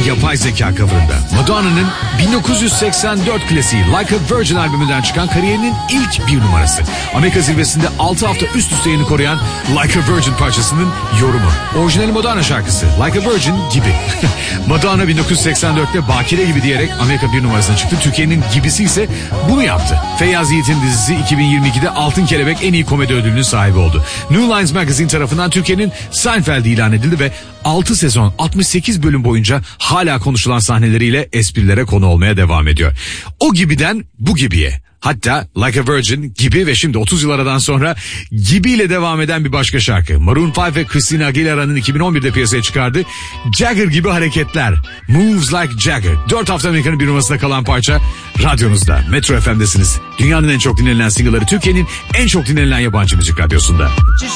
yapay zeka coverında. Madonna'nın 1984 klasiği Like a Virgin albümünden çıkan kariyerinin ilk bir numarası. Amerika zirvesinde 6 hafta üst üste yayını koruyan Like a Virgin parçasının yorumu. Orijinali Madonna şarkısı Like a Virgin gibi. Madonna 1984'te Bakire gibi diyerek Amerika bir numarasına çıktı. Türkiye'nin gibisi ise bunu yaptı. Feyyaz Yiğit'in dizisi 2022'de Altın Kelebek en iyi komedi ödülünün sahibi oldu. New Lines Magazine tarafından Türkiye'nin Seinfeld ilan edildi ve 6 sezon 68 bölüm boyunca hala konuşulan sahneleriyle esprilere konu olmaya devam ediyor. O gibiden bu gibiye. Hatta Like a Virgin gibi ve şimdi 30 yıl aradan sonra gibiyle devam eden bir başka şarkı. Maroon 5 ve Christina Aguilera'nın 2011'de piyasaya çıkardığı Jagger gibi hareketler. Moves Like Jagger. 4 hafta Amerika'nın bir numarasında kalan parça radyonuzda. Metro FM'desiniz. Dünyanın en çok dinlenilen single'ları Türkiye'nin en çok dinlenilen yabancı müzik radyosunda.